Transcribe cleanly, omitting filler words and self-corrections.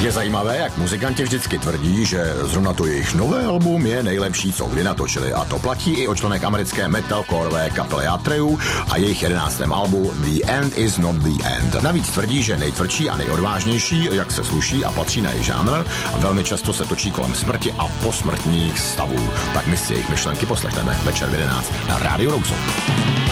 Je zajímavé, jak muzikanti vždycky tvrdí, že zrovna to jejich nové album je nejlepší, co kdy natočili. A to platí i o členech americké metalcoreové kapely Atreyu a jejich 11. albu The End is not the End. Navíc tvrdí, že nejtvrdší a nejodvážnější, jak se sluší a patří na jejich žánr, a velmi často se točí kolem smrti a posmrtných stavů. Tak my si jejich myšlenky poslechneme večer v 11 na Rádiu Roxo.